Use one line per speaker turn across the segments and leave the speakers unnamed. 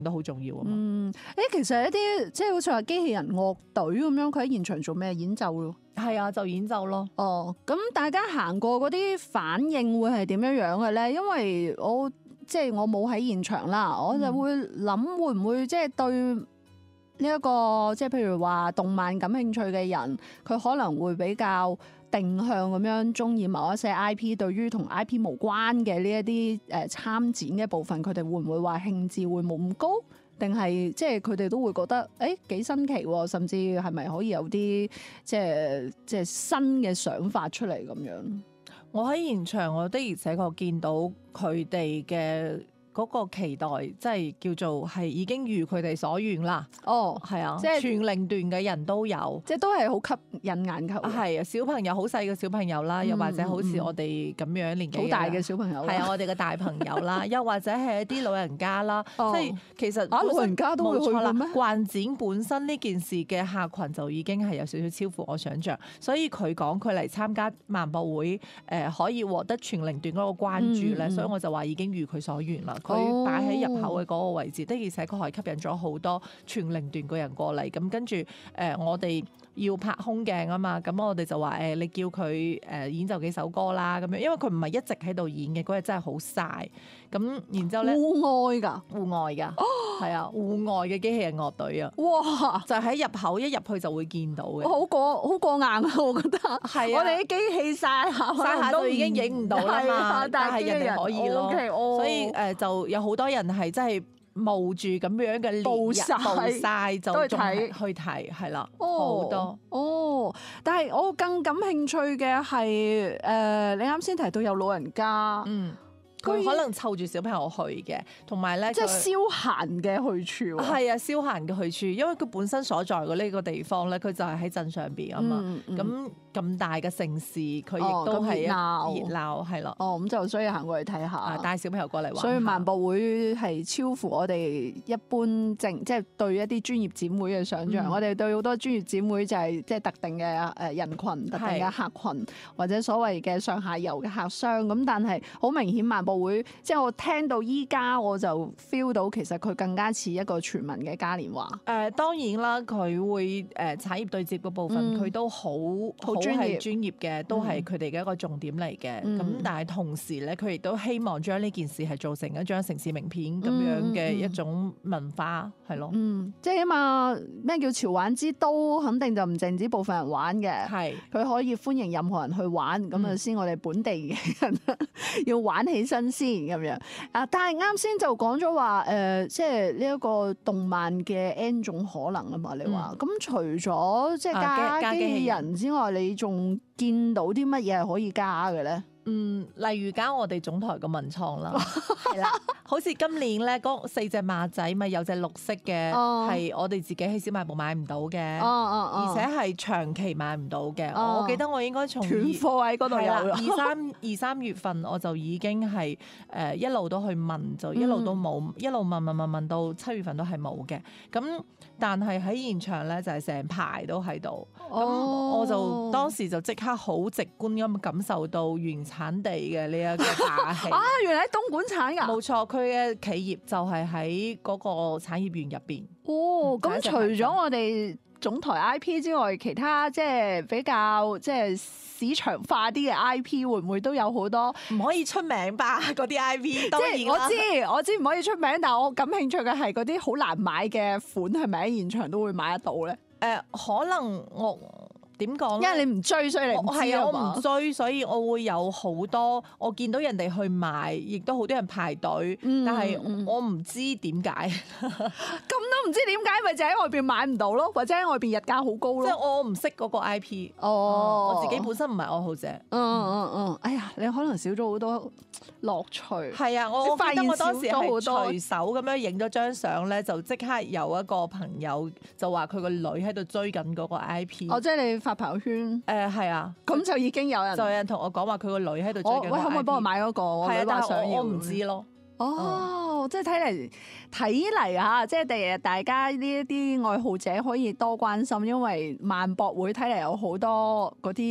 都好重要啊嘛。
其實一啲即係好似話機器人樂隊咁樣，佢喺現場做咩演奏咯？
係啊，就演奏咯。
哦，咁大家行過嗰啲反應會係點樣樣嘅咧？因為我冇喺現場啦，我就會諗會唔會即係對呢一個即係譬如話動漫感興趣嘅人，佢可能會比較定向咁樣中意某一些 IP， 對於同 IP 無關嘅呢一啲參展嘅部分，佢哋會唔會話興致會冇咁高？定係即係佢哋都會覺得幾新奇喎，甚至係咪可以有啲即係新嘅想法出嚟咁樣？
我喺現場，我的而且確見到佢哋嘅嗰個期待，即係叫做係已經如佢哋所願啦。哦，係啊，即係全齡段嘅人都有，
即係都係好吸引眼球。
係啊，小朋友好細嘅小朋友啦，又或者好似我哋咁樣年紀
好大嘅小朋友，
係啊，我哋嘅大朋友啦，又或者係一啲老人家啦，即係其實
老人家都會去嘅咩？
慣展本身呢件事嘅客群就已經係有少少超乎我想象，所以佢講佢嚟參加漫博會，可以獲得全齡段嗰個關注咧，所以我就話已經如佢所願啦。佢擺喺入口嘅嗰個位置，的而且確係吸引咗好多全齡段嘅人過嚟。咁跟住我哋要拍空鏡啊嘛，咁我哋就話你叫佢演奏幾首歌啦咁樣，因為佢唔係一直喺度演嘅，嗰日真係好曬。咁然之後咧，
戶外㗎，
係啊，戶外嘅機器人樂隊啊，
哇！
就喺入口一入去就會見到嘅，
好過硬啊！我覺得係啊，我哋啲機器曬下
就已經影唔到啦嘛，但係人哋可以咯，所以就有好多人係真係冒住咁樣嘅暴曬就去睇，係啦，好多
哦。但係我更感興趣嘅係你啱先提到有老人家，
佢可能湊住小朋友去嘅，同埋咧
即係消閒嘅去處。
係啊，消閒嘅去處，因為佢本身所在嘅呢個地方咧，佢就係喺鎮上邊啊嘛。咁大嘅城市，佢亦都係熱鬧，係咯。
咁就所以行過去睇下，
帶小朋友過嚟玩。
所以漫博會係超乎我哋一般即係對一啲專業展會嘅想像。我哋對好多專業展會就係即係特定嘅人群、特定嘅客群，或者所謂嘅上下游嘅客商。咁但係好明顯漫博會，即係我聽到依家我就 feel 到其實佢更加似一個全民嘅嘉年華。
當然啦，佢會產業對接嘅部分，佢都好專業嘅，都係佢哋嘅一個重點嚟嘅。咁但係同時咧，佢亦都希望將呢件事係做成一張城市名片咁樣嘅一種文化，係咯。
即係起碼咩叫潮玩之都，肯定就唔淨止部分人玩嘅。係佢可以歡迎任何人去玩，咁啊先我哋本地嘅人要玩起身先咁樣。但係啱先就講咗話即係呢一個動漫嘅 N 種可能啊嘛，你話咁除咗即係加機器人之外，你仲見到啲乜嘢係可以加嘅咧？
例如加我哋總台嘅文創啦，係啦，好似今年咧嗰4隻馬仔咪有隻綠色嘅，係我哋自己喺小賣部買唔到嘅，而且係長期買唔到嘅。我記得我應該從
斷貨喺嗰度有
二三月份我就已經係一路都去問，就一路都冇，一路問到7月份都係冇嘅。咁但係喺現場咧就係成排都喺度，咁我就當時就即刻好直觀咁感受到原產地嘅呢一個霸氣。
原來喺東莞產㗎？
冇錯，佢嘅企業就係喺嗰個產業園入邊。
咁除咗我哋總台 IP 之外，其他即係比較即係市場化啲嘅 IP 會唔會都有好多？
唔可以出名吧？嗰啲 IP 當然啦。
我知唔可以出名，但係我感興趣嘅係嗰啲好難買嘅款，係咪喺現場都會買得到咧？
可能我。點講？
因為你唔追，所以你唔知啊嘛。
我唔追，所以我會有好多我見到人哋去買，亦都好多人排隊。但係我唔知點解。咁
都唔知點解，咪就喺外邊買唔到咯，或者喺外邊日價好高咯。
即係我唔識嗰個 IP。我自己本身唔係愛好者。
哎呀，你可能少咗好多樂趣。
係啊，我記得我當時係隨手咁樣影咗張相咧，就即刻有一個朋友就話佢個女喺度追緊嗰個 IP。
即係你發朋友圈。
係啊，
咁就已經有人
同我講話佢個女喺度追緊。
喂，可唔可以幫我買嗰個？
係啊，但係我唔知咯。
即係睇嚟嚇，即係第日大家呢一啲愛好者可以多關心，因為漫博會睇嚟有好多嗰啲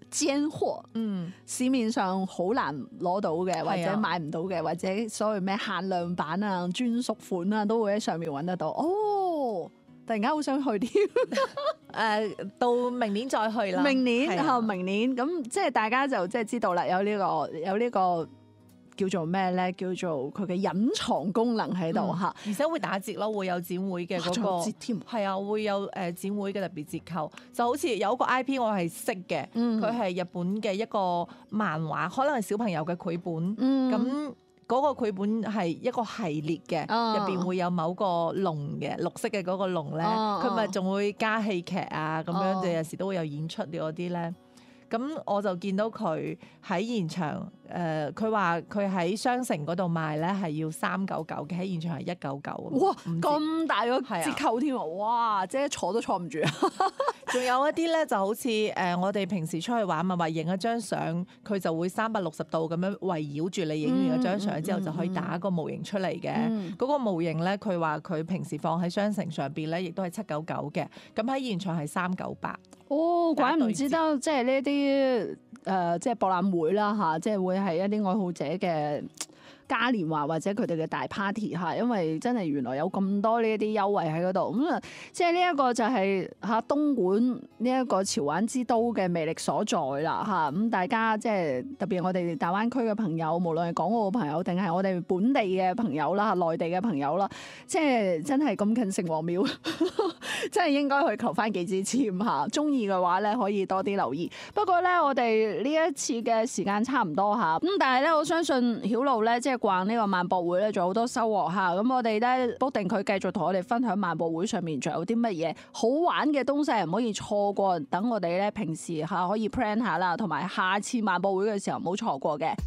尖貨，市面上好難攞到嘅，或者買唔到嘅，或者所謂咩限量版啊、專屬款啊，都會喺上面揾得到。哦，突然間好想去添。
到明年再去啦。
明年咁即係大家就即係知道啦，有呢個叫做咩咧？叫做佢嘅隱藏功能喺度嚇，
而且會打折咯，會有展會嘅嗰個
折添。
係啊，會有展會嘅特別折扣，就好似有一個 IP 我係識嘅，佢係日本嘅一個漫畫，可能係小朋友嘅繪本，咁嗰個繪本係一個系列嘅，入邊會有某個龍嘅綠色嘅嗰個龍咧，佢咪仲會加戲劇啊咁樣，就有時都會有演出嗰啲咧。咁我就見到佢喺現場，佢話佢喺商城嗰度賣咧係要399嘅，喺現場係199。哇！
咁大個折扣添啊！哇！即係坐都坐唔住啊！
仲有一啲咧就好似我哋平時出去玩咪話影一張相，佢就會360度咁樣圍繞住你影完嗰張相之後就可以打個模型出嚟嘅。嗰個模型咧，佢話佢平時放喺商城上邊咧，亦都係799嘅。咁喺現場係398。
哦，怪唔知得，即係呢啲即係博覽會啦嚇，即係會係一啲愛好者嘅嘉年華或者佢哋嘅大 party 嚇，因為真係原來有咁多呢一啲優惠喺嗰度，咁啊，即係呢一個就係嚇東莞呢一個潮玩之都嘅魅力所在啦嚇，咁大家即係特別我哋大灣區嘅朋友，無論係港澳嘅朋友定係我哋本地嘅朋友啦、內地嘅朋友啦，即係真係咁近城隍廟，真係應該去求翻幾支籤嚇。中意嘅話咧，可以多啲留意。不過咧，我哋呢一次嘅時間差唔多嚇，咁但係咧，我相信曉露咧，即係逛呢個萬博會咧，仲有好多收穫嚇。咁我哋咧 book 定佢繼續同我哋分享萬博會上面仲有啲乜嘢好玩嘅東西，唔可以錯過。等我哋咧平時嚇可以 plan 下啦，同埋下次萬博會嘅時候唔好錯過嘅。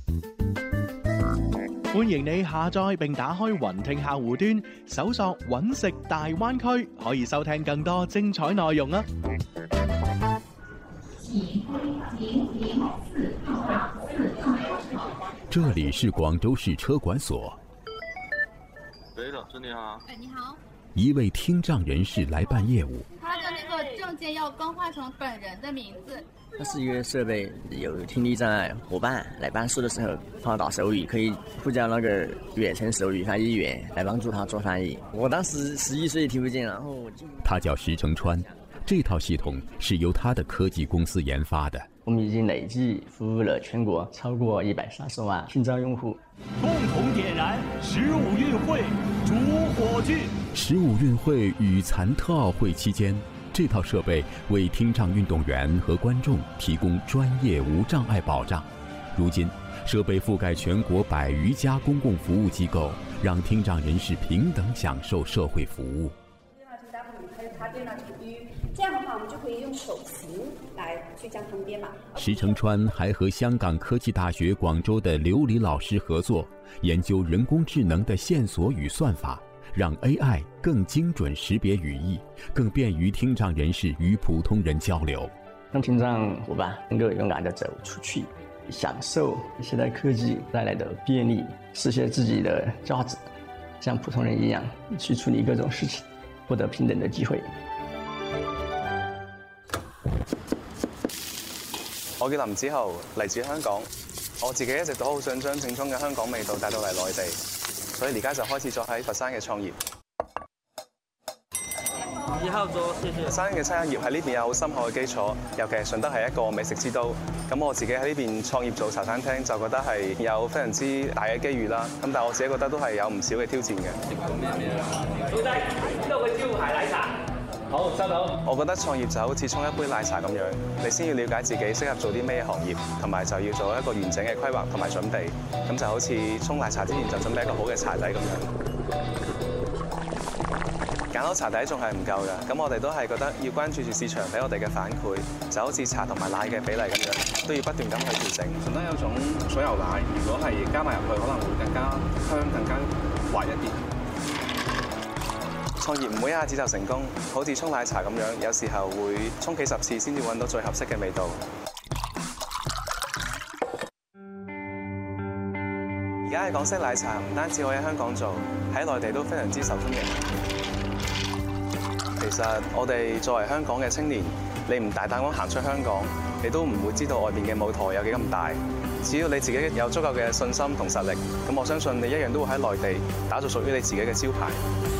歡迎你下載並打開雲聽客戶端，搜索揾食大灣區，可以收聽更多精彩內容啊！
這裡是廣州市車管所。
喂，老師你好。
你好。
一位聽障人士來辦業務。
他的那個證件要更換成本人的名字。
它是一個設備，有聽力障礙夥伴來辦事的時候放到手語，可以呼叫那個遠程手語翻譯員來幫助他做翻譯。我當時11歲聽不見，然後
他叫石成川，這套系統是由他的科技公司研發的。
我們已經累計服務了全國超過130萬聽障用戶。
共同點燃15運會主火炬。
15運會與殘特奧會期間，這套設備為聽障運動員和觀眾提供專業無障礙保障。如今，設備覆蓋全國100餘家公共服務機構，讓聽障人士平等享受社會服務。
這樣的話，我們就可以用手型來去將它們編碼。
石成川還和香港科技大學廣州的劉禮老師合作，研究人工智能的線索與算法，讓 AI 更精準識別語義，更便於聽障人士與普通人交流。
讓聽障夥伴能夠勇敢地走出去，享受現代科技帶來的便利，實現自己的價值，像普通人一樣去處理各種事情，獲得平等的機會。
我叫林子豪，嚟自香港。我自己一直都好想將正宗嘅香港味道帶到嚟內地，所以而家就開始咗喺佛山嘅創業。
2號桌，謝謝。
佛山嘅餐飲業喺呢邊有好深厚嘅基礎，尤其係順德係一個美食之都。咁我自己喺呢邊創業做茶餐廳，就覺得係有非常之大嘅機遇啦。咁但係我自己覺得都係有唔少嘅挑戰嘅。
老細，呢度嘅招牌奶茶。好，收到。
我覺得創業就好似沖一杯奶茶咁樣，你先要了解自己適合做啲咩行業，同埋就要做一個完整嘅規劃同埋準備。咁就好似沖奶茶之前就準備一個好嘅茶底咁樣。揀好茶底仲係唔夠㗎，咁我哋都係覺得要關注住市場俾我哋嘅反饋，就好似茶同埋奶嘅比例咁樣，都要不斷咁去調整。順德有種水牛奶，如果係加埋入去，可能會更加香、更加滑一啲。創業唔會一下子就成功，好似沖奶茶咁樣，有時候會沖幾10次先至揾到最合適嘅味道。而家嘅港式奶茶唔單止可以喺香港做，喺內地都非常之受歡迎。其實我哋作為香港嘅青年， 你唔大膽咁行出香港，你都唔會知道外邊嘅舞台有幾咁大。只要你自己有足夠嘅信心同實力，咁我相信你一樣都會喺內地打造屬於你自己嘅招牌。